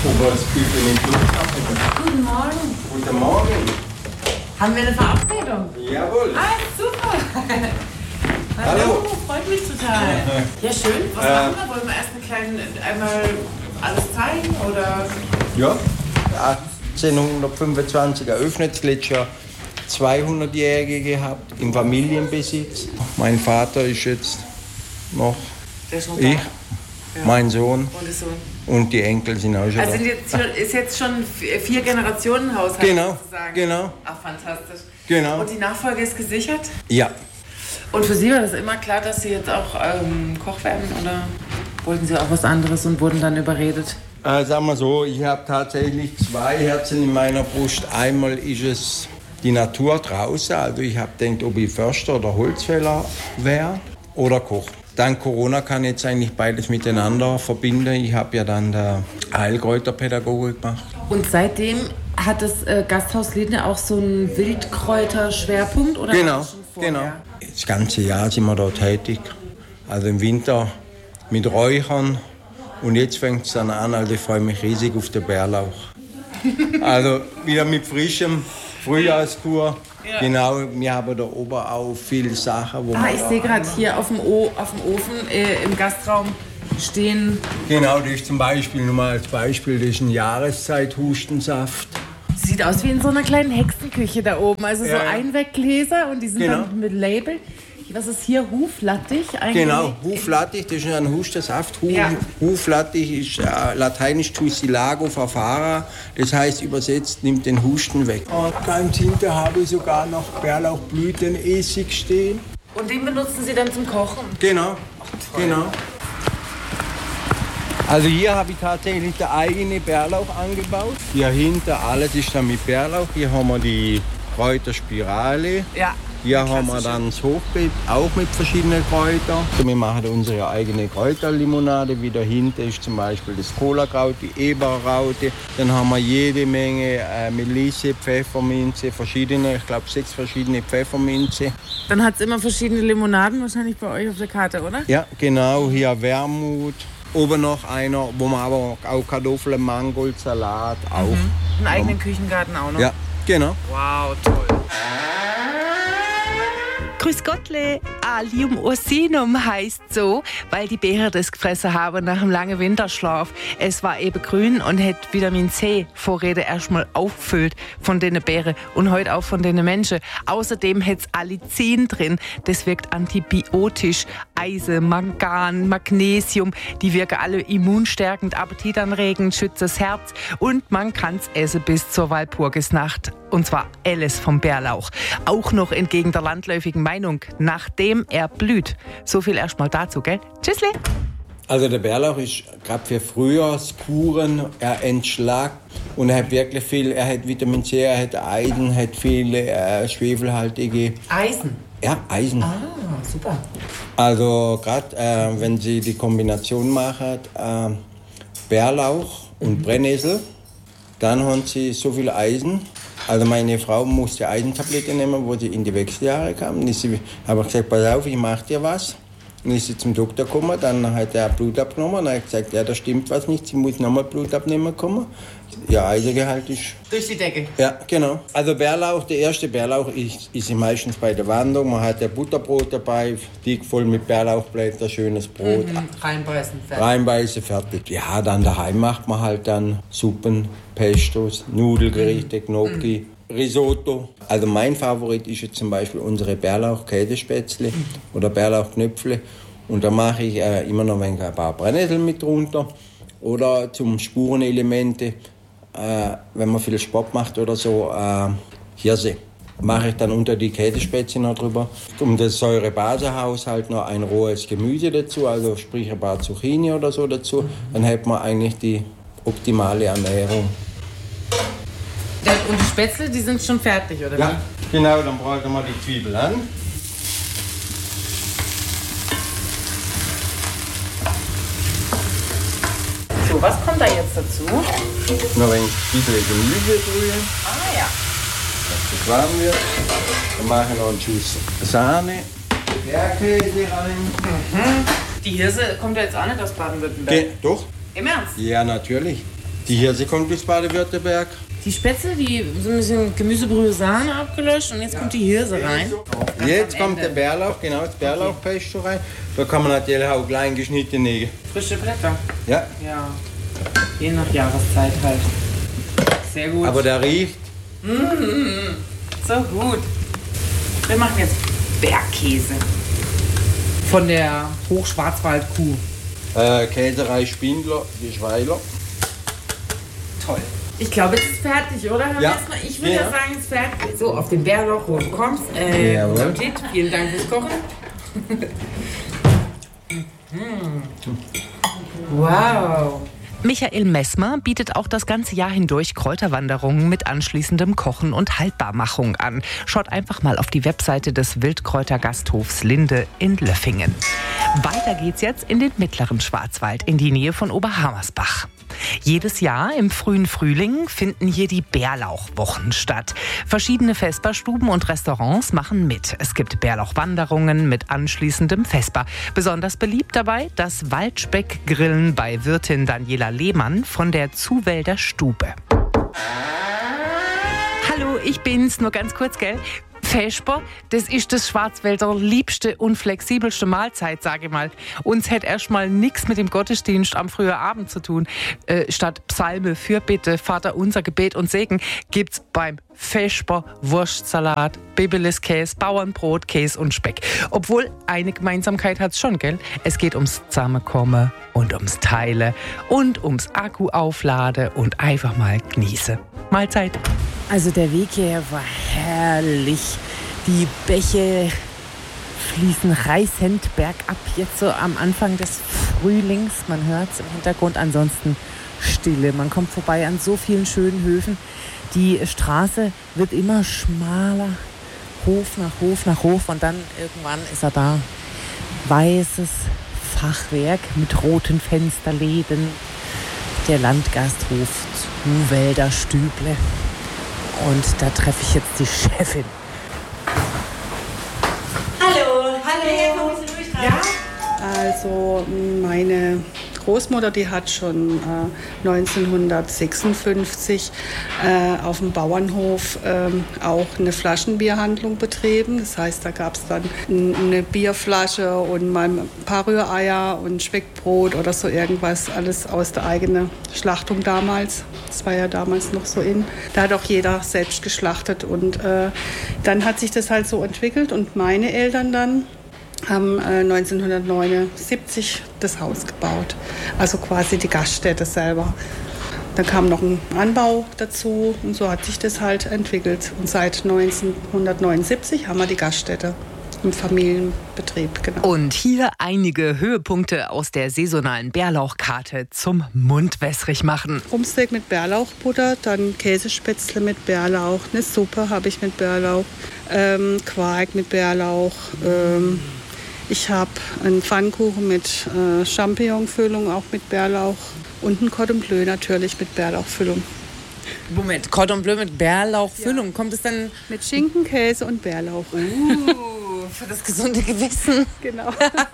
Oberstbüffel mit Blut. Guten Morgen. Guten Morgen. Haben wir eine Verabredung? Jawohl. Ah, super. Hallo. Freut mich total. Ja, schön. Was machen wir? Wollen wir erst einmal alles zeigen, oder? Ja, 1825 eröffnet, das letzte Jahr 200-Jährige gehabt, im Familienbesitz. Mein Vater ist jetzt noch ich, ja. Mein Sohn und die Enkel sind auch schon also da. Ist jetzt schon 4 Generationen Haushalt genau, sozusagen? Genau. Ach, fantastisch. Genau. Und die Nachfolge ist gesichert? Ja. Und für Sie war das immer klar, dass Sie jetzt auch Koch werden, oder wollten Sie auch was anderes und wurden dann überredet? Sagen wir so, ich habe tatsächlich 2 Herzen in meiner Brust. Einmal ist es die Natur draußen, also ich habe gedacht, ob ich Förster oder Holzfäller wäre oder Koch. Dank Corona kann ich jetzt eigentlich beides miteinander verbinden. Ich habe ja dann der Heilkräuterpädagoge gemacht. Und seitdem hat das Gasthaus Liedne auch so einen Wildkräuterschwerpunkt? Oder genau. Das ganze Jahr sind wir da tätig. Also im Winter mit Räuchern und jetzt fängt es dann an. Also ich freue mich riesig auf den Bärlauch. Also wieder mit frischem Frühjahrskur. Ja. Genau, wir haben da oben auch viele Sachen. Wo ich sehe gerade hier auf dem Ofen im Gastraum stehen. Genau, das ist zum Beispiel, nur mal als Beispiel, das ist ein Jahreszeit-Hustensaft. Sieht aus wie in so einer kleinen Hexenküche da oben. Also so Einweggläser und die sind dann mit Label. Was ist hier? Huflattich? Genau, Huflattich, das ist ein Hustensaft. Huflattich ist lateinisch Tussilago verfara, das heißt übersetzt, nimmt den Husten weg. Und ganz hinten habe ich sogar noch Bärlauchblütenessig stehen. Und den benutzen Sie dann zum Kochen? Genau, genau. Also hier habe ich tatsächlich den eigenen Bärlauch angebaut. Hier hinten alles ist dann mit Bärlauch. Hier haben wir die Kräuterspirale. Ja. Hier haben wir dann das Hochbeet, auch mit verschiedenen Kräutern. Also wir machen unsere eigene Kräuterlimonade. Wie dahinter ist zum Beispiel das Kohlakraut, die Eberraute. Dann haben wir jede Menge Melisse, Pfefferminze, verschiedene, ich glaube 6 verschiedene Pfefferminze. Dann hat es immer verschiedene Limonaden wahrscheinlich bei euch auf der Karte, oder? Ja, genau. Hier Wermut. Oben noch einer, wo man aber auch Kartoffeln, Mangold, Salat auch. Einen eigenen Küchengarten auch noch? Ja, genau. Wow, toll. Grüß Gottle, Allium ursinum heißt so, weil die Beeren das gefressen haben nach einem langen Winterschlaf. Es war eben grün und hat Vitamin C Vorräte erstmal auffüllt von den Beeren und heute auch von den Menschen. Außerdem hat es Allicin drin, das wirkt antibiotisch. Eisen, Mangan, Magnesium, die wirken alle immunstärkend, appetitanregend, schützt das Herz und man kann es essen bis zur Walpurgisnacht. Und zwar alles vom Bärlauch. Auch noch entgegen der landläufigen Meinung, nachdem er blüht. So viel erstmal dazu, gell? Tschüssli! Also der Bärlauch ist gerade für Frühjahrskuren, er entschlackt und er hat wirklich viel, er hat Vitamin C, er hat Eisen, hat viele schwefelhaltige... Eisen? Ja, Eisen. Ah, super. Also gerade wenn Sie die Kombination machen, Bärlauch und Brennnessel, dann haben Sie so viel Eisen. Also meine Frau musste Eisentabletten nehmen, wo sie in die Wechseljahre kam. Habe ich gesagt, pass auf, ich mache dir was. Dann ist sie zum Doktor gekommen, dann hat er Blut abgenommen. Dann hat er gesagt, ja, da stimmt was nicht, sie muss nochmal Blut abnehmen kommen. Ja, Eisengehalt ist... Durch die Decke? Ja, genau. Also Bärlauch, der erste Bärlauch ist meistens bei der Wanderung. Man hat ja Butterbrot dabei, dick voll mit Bärlauchblättern, schönes Brot. Reinbeißen, fertig. Reinbeißen, fertig. Ja, dann daheim macht man halt dann Suppen, Pestos, Nudelgerichte, Gnocchi, Risotto. Also mein Favorit ist jetzt zum Beispiel unsere Bärlauch-Käsespätzle oder Bärlauchknöpfle. Und da mache ich immer noch ein paar Brennnesseln mit drunter. Oder zum Spurenelemente, wenn man viel Sport macht oder so, Hirse. Mache ich dann unter die Käsespätzle noch drüber. Um das Säurebasehaushalt noch ein rohes Gemüse dazu, also sprich ein paar Zucchini oder so dazu. Dann hat man eigentlich die optimale Ernährung. Ja, und die Spätzle, die sind schon fertig, oder? Ja, genau, dann brauchen wir die Zwiebel an. So, was kommt da jetzt dazu? Noch ein bisschen Gemüsebrühe. Ah ja. Das warm wird. Dann mache ich noch einen Schuss Sahne, Bergkäse rein. Die Hirse kommt ja jetzt auch nicht aus Baden-Württemberg. Doch. Im Ernst? Ja, natürlich. Die Hirse kommt aus Baden-Württemberg. Die Spätzle, die sind ein bisschen Gemüsebrühe, Sahne abgelöscht und jetzt kommt die Hirse rein. Jetzt kommt der Bärlauch, genau, das Bärlauchpesto rein. Da kann man natürlich auch klein geschnittene. Frische Blätter. Ja. Ja. Je nach Jahreszeit halt. Sehr gut. Aber der riecht. So gut. Wir machen jetzt Bergkäse. Von der Hochschwarzwaldkuh. Käserei Spindler, die Schweiler. Toll. Ich glaube, es ist fertig, oder, Herr Messner? Ich würde ja sagen, es ist fertig. So, auf den Bärlauch, wo du kommst. Appetit. Vielen Dank fürs Kochen. Wow. Michael Messmer bietet auch das ganze Jahr hindurch Kräuterwanderungen mit anschließendem Kochen und Haltbarmachung an. Schaut einfach mal auf die Webseite des Wildkräutergasthofs Linde in Löffingen. Weiter geht's jetzt in den mittleren Schwarzwald, in die Nähe von Oberhammersbach. Jedes Jahr im frühen Frühling finden hier die Bärlauchwochen statt. Verschiedene Vesperstuben und Restaurants machen mit. Es gibt Bärlauchwanderungen mit anschließendem Vesper. Besonders beliebt dabei das Waldspeckgrillen bei Wirtin Daniela Lehmann von der Zuwälder Stube. Hallo, ich bin's, nur ganz kurz, gell? Vesper, das ist das Schwarzwälder liebste und flexibelste Mahlzeit, sage ich mal. Uns hätte erstmal nichts mit dem Gottesdienst am frühen Abend zu tun. Statt Psalme, Fürbitte, Vater unser, Gebet und Segen gibt's beim Vesper Wurstsalat, Bibeliskäse, Bauernbrot, Käse und Speck. Obwohl, eine Gemeinsamkeit hat's schon, gell? Es geht ums Zusammenkommen und ums Teilen und ums Akku aufladen und einfach mal genießen. Mahlzeit. Also der Weg hierher war herrlich. Die Bäche fließen reißend bergab, jetzt so am Anfang des Frühlings. Man hört es im Hintergrund, ansonsten Stille. Man kommt vorbei an so vielen schönen Höfen. Die Straße wird immer schmaler, Hof nach Hof nach Hof. Und dann irgendwann ist er da. Weißes Fachwerk mit roten Fensterläden. Der Landgasthof Zuwälder Stüble. Und da treffe ich jetzt die Chefin. Hallo. Hallo. Ja? Also meine Großmutter, die hat schon 1956 auf dem Bauernhof auch eine Flaschenbierhandlung betrieben. Das heißt, da gab es dann eine Bierflasche und mal ein paar Rühreier und Speckbrot oder so irgendwas, alles aus der eigenen Schlachtung damals. Das war ja damals noch so in. Da hat auch jeder selbst geschlachtet und dann hat sich das halt so entwickelt und meine Eltern dann haben 1979 das Haus gebaut, also quasi die Gaststätte selber. Dann kam noch ein Anbau dazu und so hat sich das halt entwickelt. Und seit 1979 haben wir die Gaststätte im Familienbetrieb, genau. Und hier einige Höhepunkte aus der saisonalen Bärlauchkarte zum Mundwässrig machen. Rumpsteak mit Bärlauchbutter, dann Käsespätzle mit Bärlauch, eine Suppe habe ich mit Bärlauch, Quark mit Bärlauch, ich habe einen Pfannkuchen mit Champignonfüllung, auch mit Bärlauch. Und ein Cordon Bleu natürlich mit Bärlauchfüllung. Moment, Cordon Bleu mit Bärlauchfüllung. Ja. Kommt es dann mit Schinken, Käse und Bärlauch. Für das gesunde Gewissen. Genau.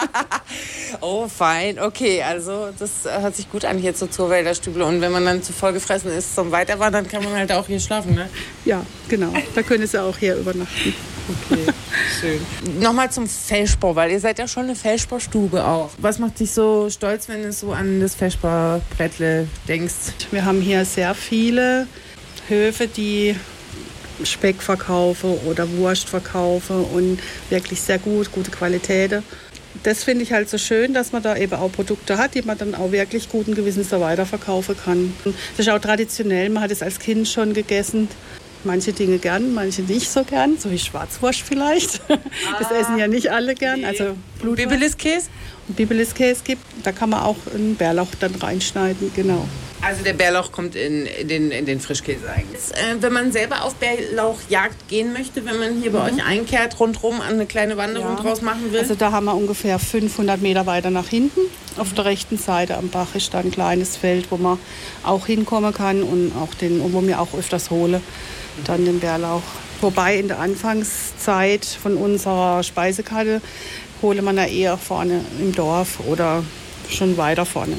Oh, fein. Okay, also das hört sich gut an hier zur Zuwälder Stüble. Und wenn man dann zu voll gefressen ist zum Weiterfahren, dann kann man halt auch hier schlafen, ne? Ja, genau. Da können Sie auch hier übernachten. Okay, schön. Nochmal zum Vesper, weil ihr seid ja schon eine Vesper-Stube auch. Was macht dich so stolz, wenn du so an das Vesper-Brettle denkst? Wir haben hier sehr viele Höfe, die Speck verkaufen oder Wurst verkaufen und wirklich sehr gute Qualität. Das finde ich halt so schön, dass man da eben auch Produkte hat, die man dann auch wirklich guten Gewissens so weiterverkaufen kann. Das ist auch traditionell, man hat es als Kind schon gegessen. Manche Dinge gern, manche nicht so gern, so wie Schwarzwurst vielleicht. Das essen ja nicht alle gern. Also Bibeliskäse? Bibeliskäse gibt, da kann man auch einen Bärlauch dann reinschneiden, genau. Also der Bärlauch kommt in den Frischkäse eigentlich. Wenn man selber auf Bärlauchjagd gehen möchte, wenn man hier bei euch einkehrt, rundherum eine kleine Wanderung draus machen will? Also da haben wir ungefähr 500 Meter weiter nach hinten. Auf der rechten Seite am Bach ist da ein kleines Feld, wo man auch hinkommen kann und auch wo wir auch öfters hole, dann den Bärlauch. Wobei in der Anfangszeit von unserer Speisekarte hole man da eher vorne im Dorf oder schon weiter vorne.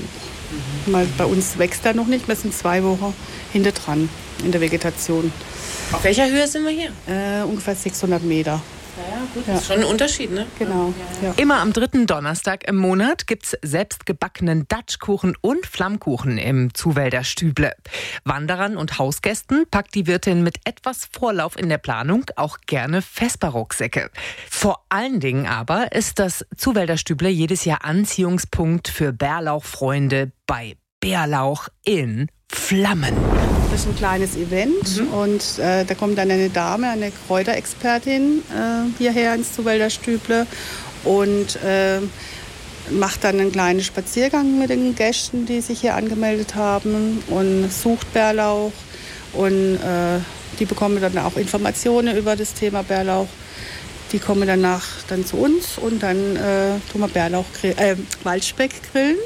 Weil bei uns wächst er noch nicht. Wir sind 2 Wochen hinter dran in der Vegetation. Auf welcher Höhe sind wir hier? Ungefähr 600 Meter. Ja, gut, das ist schon ein Unterschied, ne? Genau. Ja. Immer am 3. Donnerstag im Monat gibt's selbstgebackenen Datschkuchen und Flammkuchen im Zuwälder Stüble. Wanderern und Hausgästen packt die Wirtin mit etwas Vorlauf in der Planung auch gerne Vespa-Rucksäcke. Vor allen Dingen aber ist das Zuwälder Stüble jedes Jahr Anziehungspunkt für Bärlauchfreunde bei Bärlauch in Flammen. Das ist ein kleines Event und da kommt dann eine Dame, eine Kräuterexpertin hierher ins Zuwälder Stüble und macht dann einen kleinen Spaziergang mit den Gästen, die sich hier angemeldet haben und sucht Bärlauch und die bekommen dann auch Informationen über das Thema Bärlauch. Die kommen danach dann zu uns und dann tun wir Waldspeck grillen.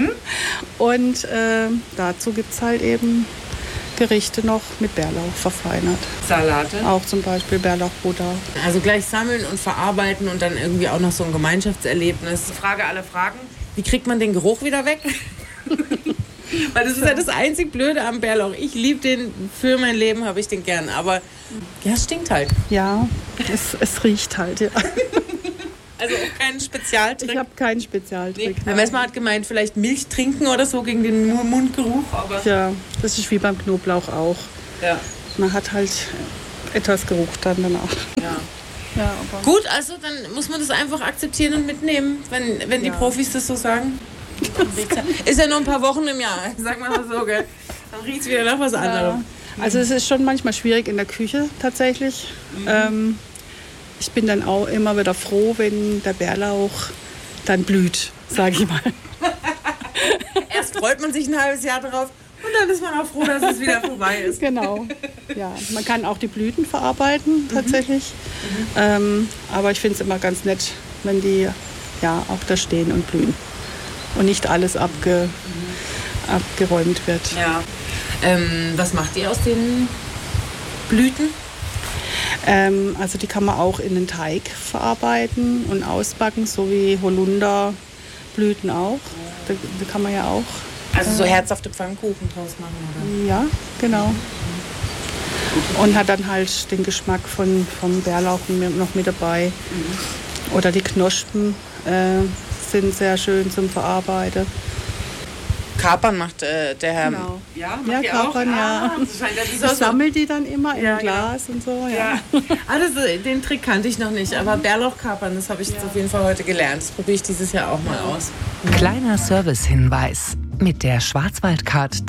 Und dazu gibt es halt eben Gerichte noch mit Bärlauch verfeinert. Salate? Auch zum Beispiel Bärlauchbutter. Also gleich sammeln und verarbeiten und dann irgendwie auch noch so ein Gemeinschaftserlebnis. Frage aller Fragen, wie kriegt man den Geruch wieder weg? Weil das ist ja das einzig Blöde am Bärlauch. Ich liebe den, für mein Leben habe ich den gern, aber ja, es stinkt halt. Ja, es riecht halt, ja. Also auch keinen Spezialtrick? Ich habe keinen Spezialtrick. Nee. Messmer hat gemeint, vielleicht Milch trinken oder so gegen den Mundgeruch. Aber ja, das ist wie beim Knoblauch auch. Ja. Man hat halt etwas Geruch dann danach. Ja. Ja, aber gut, also dann muss man das einfach akzeptieren und mitnehmen, wenn die Profis das so sagen. Ist ja nur ein paar Wochen im Jahr, sag mal so, gell? Dann riecht es wieder nach was anderem. Also es ist schon manchmal schwierig in der Küche tatsächlich. Ich bin dann auch immer wieder froh, wenn der Bärlauch dann blüht, sage ich mal. Erst freut man sich ein halbes Jahr drauf und dann ist man auch froh, dass es wieder vorbei ist. Genau. Ja, man kann auch die Blüten verarbeiten tatsächlich. Aber ich finde es immer ganz nett, wenn die ja auch da stehen und blühen. Und nicht alles abgeräumt wird. Ja. Was macht ihr aus den Blüten? Also die kann man auch in den Teig verarbeiten und ausbacken, so wie Holunderblüten auch. Da kann man ja auch. Also so herzhafte Pfannkuchen draus machen, oder? Ja, genau. Und hat dann halt den Geschmack vom Bärlauch noch mit dabei. Oder die Knospen sind sehr schön zum Verarbeiten. Kapern macht der Herr. Genau. Ja, ja, Kapern, ja. Ich sammle die dann immer im Glas und so. Ja. Den Trick kannte ich noch nicht, aber Bärlauchkapern, das habe ich jetzt auf jeden Fall heute gelernt. Das probiere ich dieses Jahr auch mal aus. Kleiner Servicehinweis. Mit der Schwarzwaldcard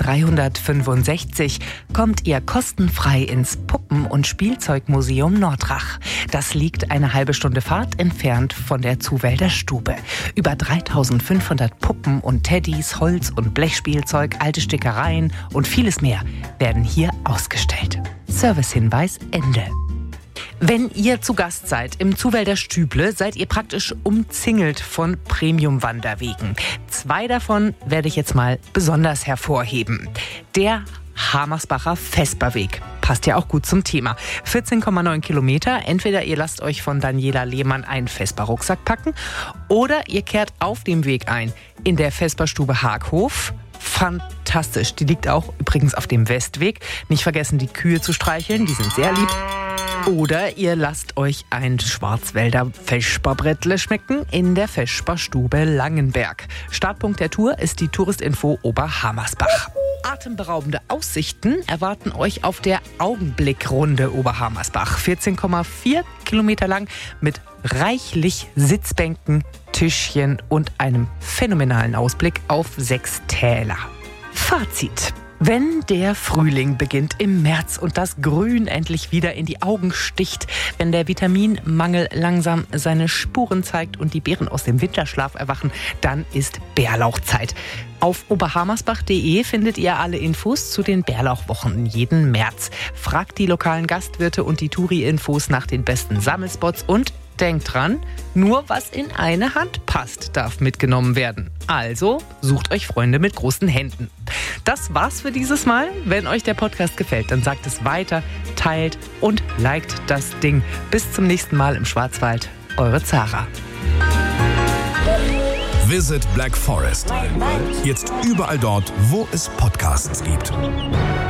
365 kommt ihr kostenfrei ins Puppen- und Spielzeugmuseum Nordrach. Das liegt eine halbe Stunde Fahrt entfernt von der Zuwälder Stube. Über 3500 Puppen und Teddys, Holz- und Blechspielzeug, alte Stickereien und vieles mehr werden hier ausgestellt. Servicehinweis Ende. Wenn ihr zu Gast seid im Zuwälder Stüble, seid ihr praktisch umzingelt von Premium-Wanderwegen. 2 davon werde ich jetzt mal besonders hervorheben. Der Hamersbacher Vesperweg. Passt ja auch gut zum Thema. 14,9 Kilometer. Entweder ihr lasst euch von Daniela Lehmann einen Vesper-Rucksack packen oder ihr kehrt auf dem Weg ein in der Vesperstube Haghof. Fantastisch. Die liegt auch übrigens auf dem Westweg. Nicht vergessen, die Kühe zu streicheln. Die sind sehr lieb. Oder ihr lasst euch ein Schwarzwälder Vesperbrettle schmecken in der Vesperstube Langenberg. Startpunkt der Tour ist die Touristinfo Oberhammersbach. Atemberaubende Aussichten erwarten euch auf der Augenblickrunde Oberhammersbach. 14,4 Kilometer lang mit reichlich Sitzbänken, Tischchen und einem phänomenalen Ausblick auf 6 Täler. Fazit. Wenn der Frühling beginnt im März und das Grün endlich wieder in die Augen sticht, wenn der Vitaminmangel langsam seine Spuren zeigt und die Bären aus dem Winterschlaf erwachen, dann ist Bärlauchzeit. Auf oberhammersbach.de findet ihr alle Infos zu den Bärlauchwochen jeden März. Fragt die lokalen Gastwirte und die Touri-Infos nach den besten Sammelspots und denkt dran, nur was in eine Hand passt, darf mitgenommen werden. Also sucht euch Freunde mit großen Händen. Das war's für dieses Mal. Wenn euch der Podcast gefällt, dann sagt es weiter, teilt und liked das Ding. Bis zum nächsten Mal im Schwarzwald. Eure Zara. Visit Black Forest. Jetzt überall dort, wo es Podcasts gibt.